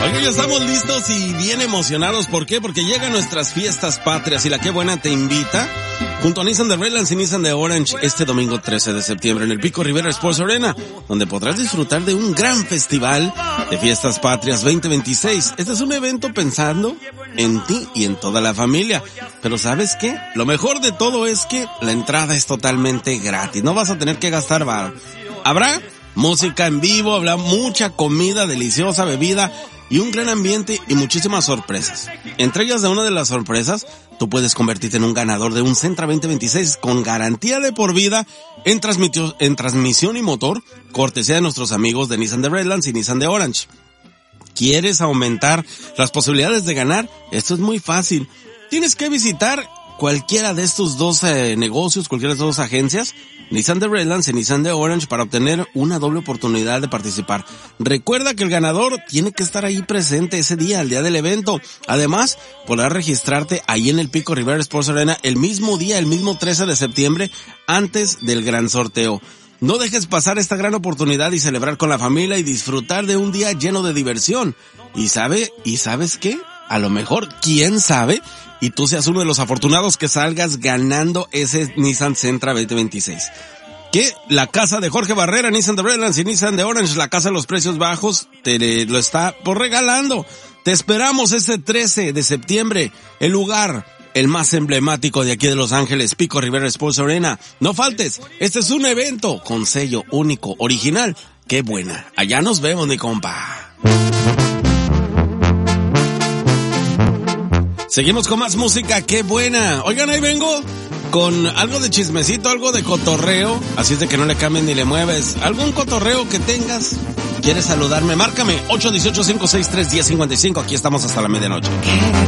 Oye, ya estamos listos y bien emocionados. ¿Por qué? Porque llegan nuestras fiestas patrias y la Qué Buena te invita junto a Nissan de Redlands y Nissan de Orange este domingo 13 de septiembre en el Pico Rivera Sports Arena, donde podrás disfrutar de un gran festival de fiestas patrias 2026. Este es un evento pensando en ti y en toda la familia. Pero ¿sabes qué? Lo mejor de todo es que la entrada es totalmente gratis. No vas a tener que gastar varo. Habrá música en vivo, habrá mucha comida deliciosa, bebida y un gran ambiente y muchísimas sorpresas. Entre ellas, de una de las sorpresas, tú puedes convertirte en un ganador de un Sentra 2026 con garantía de por vida en transmisión y motor, cortesía de nuestros amigos de Nissan de Redlands y Nissan de Orange. ¿Quieres aumentar las posibilidades de ganar? Esto es muy fácil. Tienes que visitar cualquiera de estos dos negocios, cualquiera de estas dos agencias, Nissan de Redlands y Nissan de Orange, para obtener una doble oportunidad de participar. Recuerda que el ganador tiene que estar ahí presente ese día, el día del evento. Además, podrás registrarte ahí en el Pico Rivera Sports Arena el mismo día, el mismo 13 de septiembre, antes del gran sorteo. No dejes pasar esta gran oportunidad y celebrar con la familia y disfrutar de un día lleno de diversión. ¿Y sabes qué? A lo mejor, quién sabe, y tú seas uno de los afortunados que salgas ganando ese Nissan Sentra 2026. Que la casa de Jorge Barrera, Nissan de Redlands y Nissan de Orange, la casa de los precios bajos, te lo está regalando. Te esperamos este 13 de septiembre, el lugar, el más emblemático de aquí de Los Ángeles, Pico Rivera Sports Arena. No faltes, este es un evento con sello único, original. ¡Qué buena! Allá nos vemos, mi compa. Seguimos con más música, ¡qué buena! Oigan, ahí vengo con algo de chismecito, algo de cotorreo, así es de que no le cambies ni le mueves. ¿Algún cotorreo que tengas? ¿Quieres saludarme? Márcame 818-563-1055, aquí estamos hasta la medianoche.